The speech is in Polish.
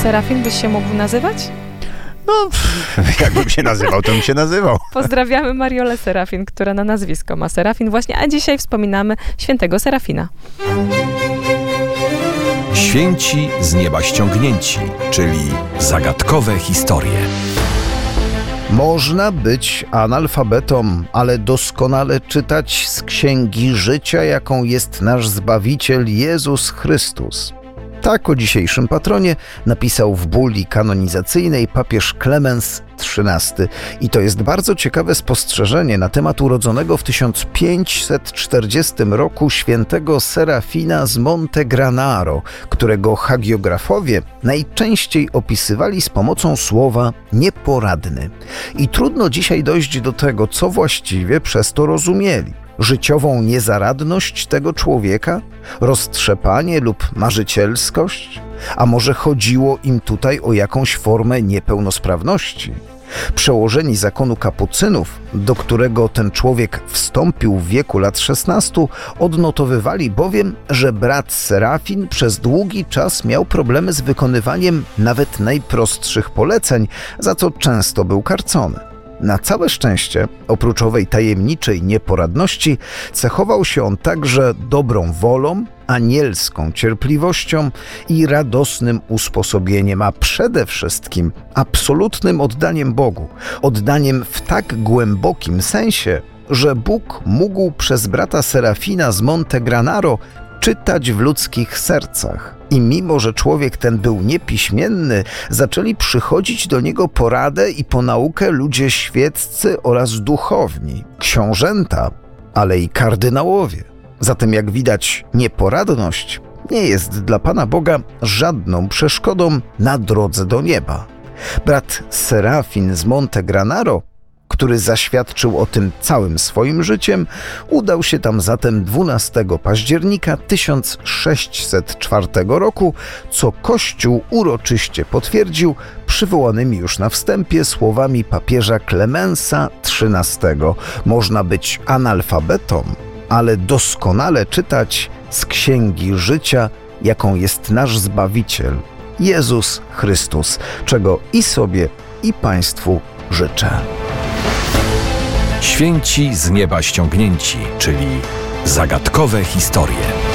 Serafin byś się mógł nazywać? No, jakbym się nazywał, to bym się nazywał. Pozdrawiamy Mariolę Serafin, która na nazwisko ma Serafin właśnie, a dzisiaj wspominamy świętego Serafina. Święci z nieba ściągnięci, czyli zagadkowe historie. Można być analfabetą, ale doskonale czytać z księgi życia, jaką jest nasz Zbawiciel Jezus Chrystus. Tak o dzisiejszym patronie napisał w bulli kanonizacyjnej papież Klemens XIII. I to jest bardzo ciekawe spostrzeżenie na temat urodzonego w 1540 roku świętego Serafina z Montegranaro, którego hagiografowie najczęściej opisywali z pomocą słowa nieporadny. I trudno dzisiaj dojść do tego, co właściwie przez to rozumieli. Życiową niezaradność tego człowieka? Roztrzepanie lub marzycielskość? A może chodziło im tutaj o jakąś formę niepełnosprawności? Przełożeni zakonu kapucynów, do którego ten człowiek wstąpił w wieku lat 16, odnotowywali bowiem, że brat Serafin przez długi czas miał problemy z wykonywaniem nawet najprostszych poleceń, za co często był karcony. Na całe szczęście, oprócz owej tajemniczej nieporadności, cechował się on także dobrą wolą, anielską cierpliwością i radosnym usposobieniem, a przede wszystkim absolutnym oddaniem Bogu. Oddaniem w tak głębokim sensie, że Bóg mógł przez brata Serafina z Montegranaro czytać w ludzkich sercach. I mimo, że człowiek ten był niepiśmienny, zaczęli przychodzić do niego po radę i po naukę ludzie świeccy oraz duchowni, książęta, ale i kardynałowie. Zatem jak widać, nieporadność nie jest dla Pana Boga żadną przeszkodą na drodze do nieba. Brat Serafin z Montegranaro, który zaświadczył o tym całym swoim życiem, udał się tam zatem 12 października 1604 roku, co Kościół uroczyście potwierdził przywołanymi już na wstępie słowami papieża Klemensa XIII. Można być analfabetą, ale doskonale czytać z księgi życia, jaką jest nasz Zbawiciel, Jezus Chrystus, czego i sobie, i Państwu życzę. Święci z nieba ściągnięci, czyli zagadkowe historie.